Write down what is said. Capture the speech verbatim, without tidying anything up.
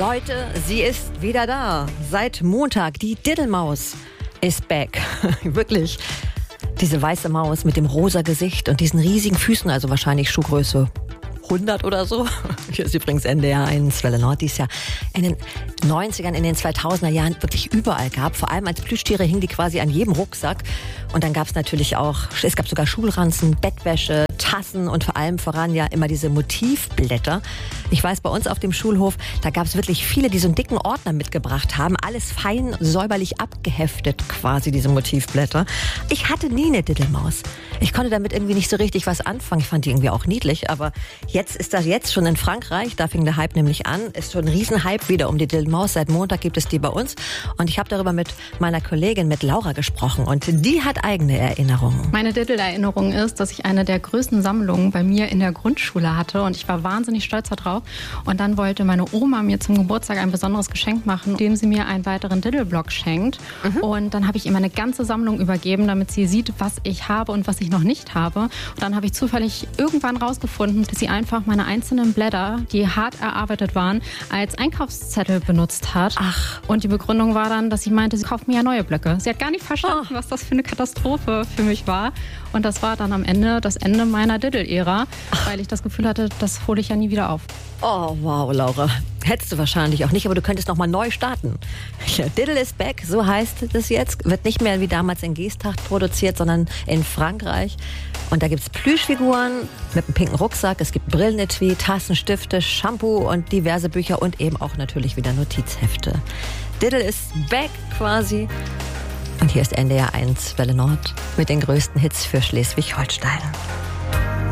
Leute, sie ist wieder da. Seit Montag, die Diddlemaus ist back. Wirklich. Diese weiße Maus mit dem rosa Gesicht und diesen riesigen Füßen, also wahrscheinlich Schuhgröße hundert oder so. Hier ist übrigens N D R eins Welle Nord, die es ja in den neunzigern, in den zweitausender Jahren wirklich überall gab. Vor allem als Plüschtiere hingen die quasi an jedem Rucksack. Und dann gab es natürlich auch, es gab sogar Schulranzen, Bettwäsche, Tassen und vor allem voran ja immer diese Motivblätter. Ich weiß, bei uns auf dem Schulhof, da gab es wirklich viele, die so einen dicken Ordner mitgebracht haben. Alles fein säuberlich abgeheftet quasi, diese Motivblätter. Ich hatte nie eine Diddlemaus. Ich konnte damit irgendwie nicht so richtig was anfangen. Ich fand die irgendwie auch niedlich, aber jetzt ist das jetzt schon in Frankreich, da fing der Hype nämlich an, ist schon ein Riesenhype wieder um die Diddlemaus. Seit Montag gibt es die bei uns und ich habe darüber mit meiner Kollegin, mit Laura gesprochen und die hat eigene Erinnerungen. Meine Diddle-Erinnerung ist, dass ich eine der größten Sammlungen bei mir in der Grundschule hatte und ich war wahnsinnig stolz darauf. Und dann wollte meine Oma mir zum Geburtstag ein besonderes Geschenk machen, indem sie mir einen weiteren Diddle-Block schenkt. Mhm. Und dann habe ich ihr meine ganze Sammlung übergeben, damit sie sieht, was ich habe und was ich noch nicht habe. Und dann habe ich zufällig irgendwann rausgefunden, dass sie einfach meine einzelnen Blätter, die hart erarbeitet waren, als Einkaufszettel benutzt hat. Ach. Und die Begründung war dann, dass sie meinte, sie kauft mir ja neue Blöcke. Sie hat gar nicht verstanden, oh. was das für eine Katastrophe für mich war. Und das war dann am Ende das Ende meiner Diddle-Ära, weil ich das Gefühl hatte, das hole ich ja nie wieder auf. Oh, wow, Laura. Hättest du wahrscheinlich auch nicht, aber du könntest noch mal neu starten. Ja, Diddle is back, so heißt das jetzt. Wird nicht mehr wie damals in Geesthacht produziert, sondern in Frankreich. Und da gibt es Plüschfiguren mit einem pinken Rucksack. Es gibt Brillenetui, Tassen, Stifte, Shampoo und diverse Bücher und eben auch natürlich wieder Notizhefte. Diddle is back quasi. Und hier ist N D R eins Welle Nord mit den größten Hits für Schleswig-Holstein.